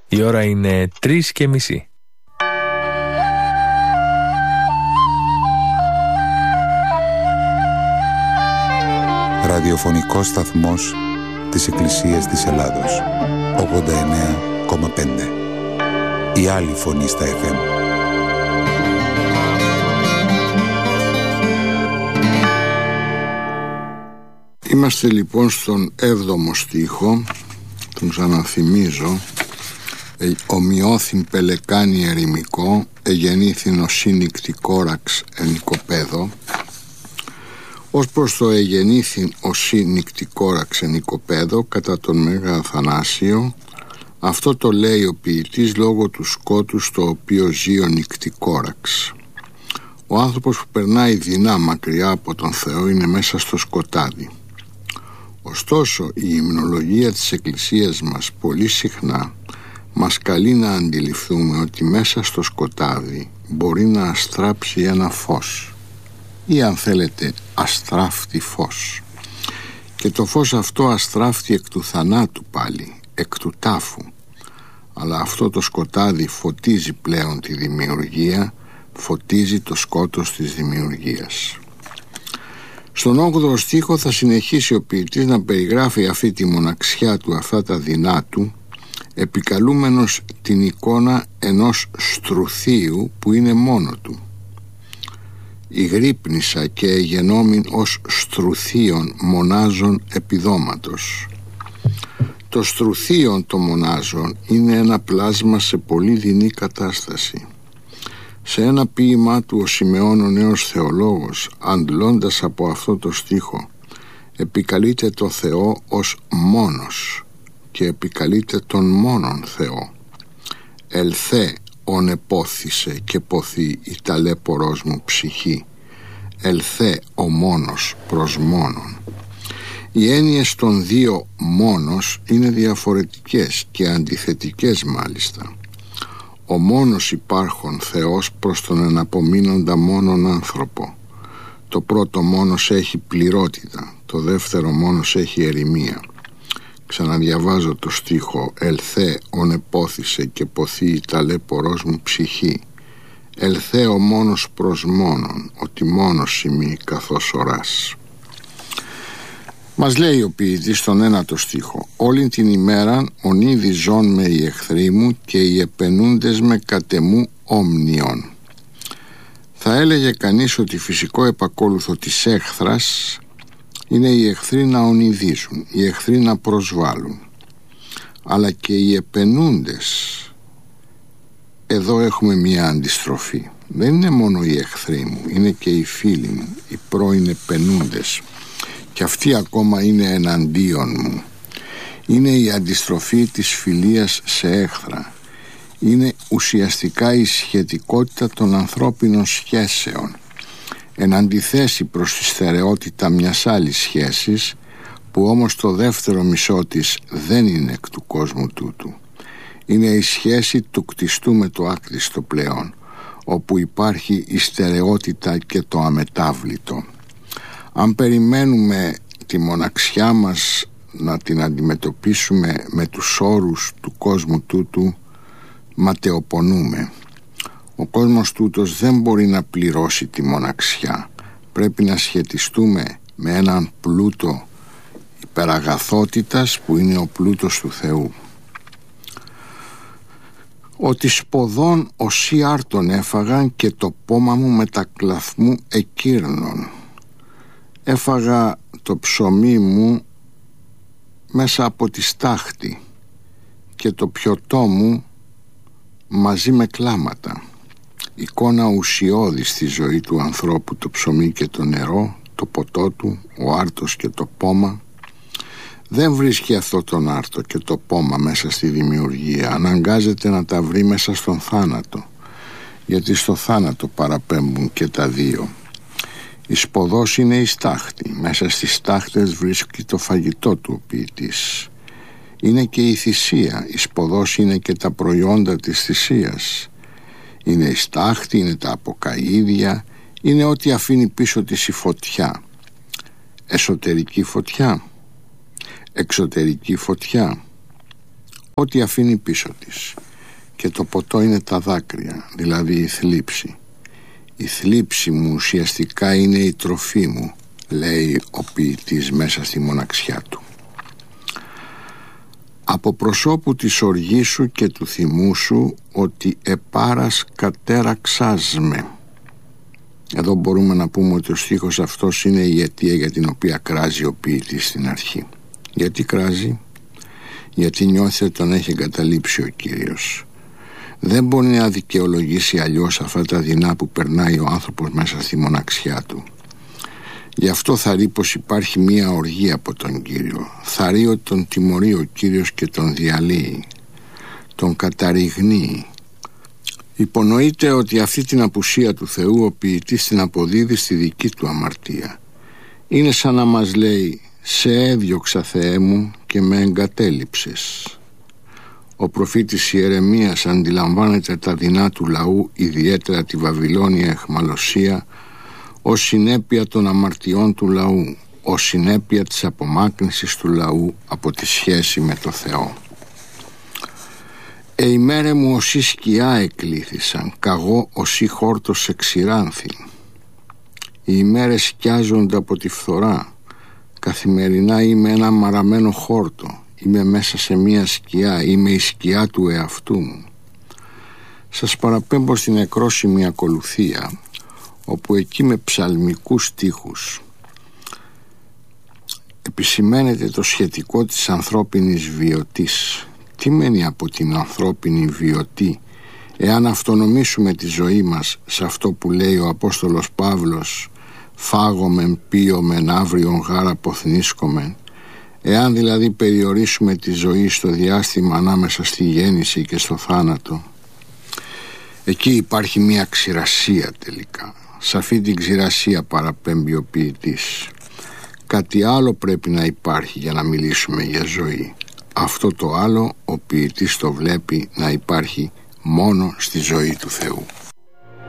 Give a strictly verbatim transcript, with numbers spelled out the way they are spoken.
Η ώρα είναι τρεις και μισή. Ραδιοφωνικός σταθμός της Εκκλησίας της Ελλάδος, ογδόντα εννέα κόμμα πέντε. Η άλλη φωνή στα εφ εμ. Είμαστε λοιπόν στον έβδομο στίχο, τον ξαναθυμίζω. Ε, ομοιώθην πελεκάνη ερημικό, εγεννήθην ο σύνικτη κόραξ εν οικοπαίδο. Ως προς το εγεννήθην ο σύνικτη κόραξ εν οικοπαίδο, κατά τον Μέγα Αθανάσιο, αυτό το λέει ο ποιητής λόγω του σκότου στο οποίο ζει ο νικτικόραξ. Ο άνθρωπος που περνάει δεινά μακριά από τον Θεό είναι μέσα στο σκοτάδι. Ωστόσο, η υμνολογία της Εκκλησίας μας πολύ συχνά μας καλεί να αντιληφθούμε ότι μέσα στο σκοτάδι μπορεί να αστράψει ένα φως, ή αν θέλετε αστράφτη φως. Και το φως αυτό αστράφτει εκ του θανάτου πάλι, εκ του τάφου. Αλλά αυτό το σκοτάδι φωτίζει πλέον τη δημιουργία, φωτίζει το σκότος της δημιουργίας. Στον όγδοο στίχο θα συνεχίσει ο ποιητής να περιγράφει αυτή τη μοναξιά του, αυτά τα δεινά του, επικαλούμενος την εικόνα ενός στρουθίου που είναι μόνο του. «Ηγρύπνησα και εγενόμην ως στρουθίον μονάζων επιδόματος». Το στρουθίον των μονάζων είναι ένα πλάσμα σε πολύ δεινή κατάσταση. Σε ένα ποίημά του ο Σιμεών ο νέος θεολόγος, αντλώντας από αυτό το στίχο, επικαλείται το Θεό ως μόνος και επικαλείται τον μόνον Θεό. «Ελθέ ον επόθησε και ποθεί η ταλέπορος μου ψυχή, ελθέ ο μόνος προς μόνον». Οι έννοιες των δύο μόνος είναι διαφορετικές και αντιθετικές μάλιστα. Ο μόνος υπάρχον Θεός προς τον εναπομείνοντα μόνον άνθρωπο. Το πρώτο μόνος έχει πληρότητα, το δεύτερο μόνος έχει ερημία. Ξαναδιαβάζω το στίχο: «Ελθέ ον επόθησε και ποθεί η ταλέπορος μου ψυχή, ελθέ ο μόνος προς μόνον, ότι μόνος ημί καθώς οράς». Μας λέει ο ποιητής στον ένατο στίχο: «Όλην την ημέραν ονίδη ζών με οι εχθροί μου και οι επενούντες με κατεμού όμνιον». Θα έλεγε κανείς ότι φυσικό επακόλουθο της έχθρας είναι οι εχθροί να ονειδίζουν, οι εχθροί να προσβάλλουν. Αλλά και οι επενούντες, εδώ έχουμε μία αντιστροφή. Δεν είναι μόνο οι εχθροί μου, είναι και οι φίλοι μου, οι πρώην επενούντες. Και αυτοί ακόμα είναι εναντίον μου. Είναι η αντιστροφή της φιλίας σε έχθρα. Είναι ουσιαστικά η σχετικότητα των ανθρώπινων σχέσεων, εν αντιθέσει προς τη στερεότητα μιας άλλης σχέσης, που όμως το δεύτερο μισό της δεν είναι εκ του κόσμου τούτου. Είναι η σχέση του κτιστού με το άκτιστο πλέον, όπου υπάρχει η στερεότητα και το αμετάβλητο. Αν περιμένουμε τη μοναξιά μας να την αντιμετωπίσουμε με τους όρους του κόσμου τούτου, ματαιοπονούμε. Ο κόσμος τούτος δεν μπορεί να πληρώσει τη μοναξιά. Πρέπει να σχετιστούμε με έναν πλούτο υπεραγαθότητας που είναι ο πλούτος του Θεού. «Ότι σποδών οσί άρτον έφαγαν και το πόμα μου με τα κλαθμού εκύρνων». Έφαγα το ψωμί μου μέσα από τη στάχτη και το πιωτό μου μαζί με κλάματα. Εικόνα ουσιώδη στη ζωή του ανθρώπου, το ψωμί και το νερό, το ποτό του, ο άρτος και το πόμα. Δεν βρίσκει αυτό τον άρτο και το πόμα μέσα στη δημιουργία. Αναγκάζεται να τα βρει μέσα στον θάνατο, γιατί στο θάνατο παραπέμπουν και τα δύο. Η σποδός είναι η στάχτη. Μέσα στις στάχτες βρίσκει το φαγητό του ο ποιητής. Είναι και η θυσία. Η σποδός είναι και τα προϊόντα της θυσίας. Είναι η στάχτη, είναι τα αποκαΐδια, είναι ό,τι αφήνει πίσω της η φωτιά. Εσωτερική φωτιά, εξωτερική φωτιά. ό,τι αφήνει πίσω της. Και το ποτό είναι τα δάκρυα, δηλαδή η θλίψη. Η θλίψη μου ουσιαστικά είναι η τροφή μου, λέει ο ποιητής μέσα στη μοναξιά του. Από προσώπου της οργής σου και του θυμού σου, ότι επάρας κατέραξάς με. Εδώ μπορούμε να πούμε ότι ο στίχος αυτός είναι η αιτία για την οποία κράζει ο ποιητής στην αρχή. Γιατί κράζει? Γιατί νιώθει ότι τον έχει εγκαταλείψει ο Κύριος. Δεν μπορεί να δικαιολογήσει αλλιώς αυτά τα δεινά που περνάει ο άνθρωπος μέσα στη μοναξιά του. Γι' αυτό θαρρεί πως υπάρχει μία οργή από τον Κύριο. Θαρρεί ότι τον τιμωρεί ο Κύριος και τον διαλύει, τον καταρριγνύει. Υπονοείται ότι αυτή την απουσία του Θεού ο ποιητής την αποδίδει στη δική του αμαρτία. Είναι σαν να μας λέει: «Σε έδιωξα, Θεέ μου, και με εγκατέλειψες». Ο προφήτης Ιερεμίας αντιλαμβάνεται τα δεινά του λαού, ιδιαίτερα τη Βαβυλώνια αιχμαλωσία, ως συνέπεια των αμαρτιών του λαού, ως συνέπεια της απομάκρυνσης του λαού από τη σχέση με το Θεό. «Ε ημέρε μου όσοι σκιά εκλήθησαν, καγώ όσοι χόρτος εξηράνθη». Οι ημέρες σκιάζονται από τη φθορά. Καθημερινά είμαι ένα μαραμένο χόρτο. Είμαι μέσα σε μία σκιά. Είμαι η σκιά του εαυτού μου. Σας παραπέμπω στην εκρόσιμη ακολουθία, όπου εκεί με ψαλμικούς στίχους επισημαίνεται το σχετικό της ανθρώπινης βιωτής. Τι μένει από την ανθρώπινη βιωτή, εάν αυτονομήσουμε τη ζωή μας σε αυτό που λέει ο Απόστολος Παύλος: «Φάγομεν, πίομεν, αύριον γάρα ποθνίσκομεν», εάν δηλαδή περιορίσουμε τη ζωή στο διάστημα ανάμεσα στη γέννηση και στο θάνατο. Εκεί υπάρχει μια ξηρασία τελικά. Σε αυτή την ξηρασία παραπέμπει ο ποιητής. Κάτι άλλο πρέπει να υπάρχει για να μιλήσουμε για ζωή. Αυτό το άλλο ο ποιητής το βλέπει να υπάρχει μόνο στη ζωή του Θεού.